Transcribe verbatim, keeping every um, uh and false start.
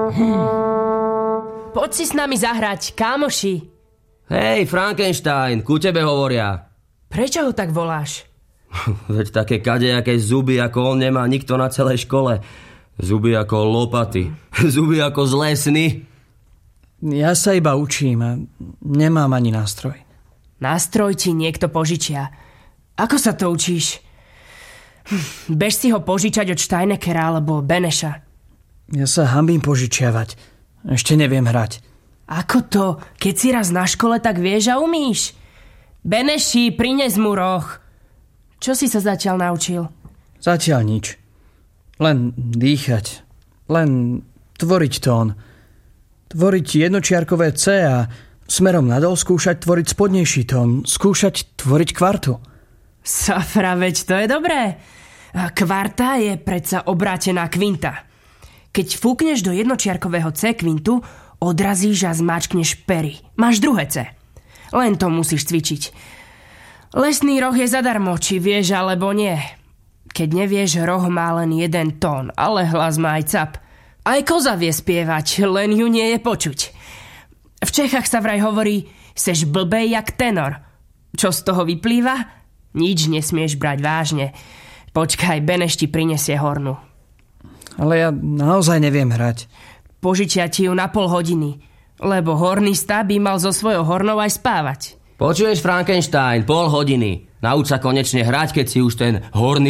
Poď si s nami zahrať, kámoši. Hej, Frankenstein, ku tebe hovoria. Prečo ho tak voláš? Veď také kadejaké zuby, ako on nemá nikto na celej škole. Zuby ako lopaty. Zuby ako zlé sny. Ja sa iba učím a nemám ani nástroj. Nástroj ti niekto požičia. Ako sa to učíš? Bež si ho požičať od Steinekera alebo Beneša. Ja sa hanbím požičiavať. Ešte neviem hrať. Ako to? Keď si raz na škole, tak vieš a umíš. Beneši, prines mu roh. Čo si sa zatiaľ naučil? Zatiaľ nič. Len dýchať. Len tvoriť tón. Tvoriť jednočiarkové C a smerom nadol skúšať tvoriť spodnejší tón. Skúšať tvoriť kvartu. Safra, veď to je dobré. Kvarta je predsa obrátená kvinta. Keď fúkneš do jednočiarkového C kvintu, odrazíš a zmáčkneš pery. Máš druhé C. Len to musíš cvičiť. Lesný roh je zadarmo, či vieš alebo nie. Keď nevieš, roh má len jeden tón, ale hlas má aj cap. Aj koza vie spievať, len ju nie je počuť. V Čechách sa vraj hovorí, seš blbej jak tenor. Čo z toho vyplýva? Nič nesmieš brať vážne. Počkaj, Beneš ti prinesie hornu. Ale ja naozaj neviem hrať. Požičia ti ju na pol hodiny, lebo hornista by mal so svojou hornou aj spávať. Počuješ, Frankenstein, pol hodiny. Nauč sa konečne hrať, keď si už ten horný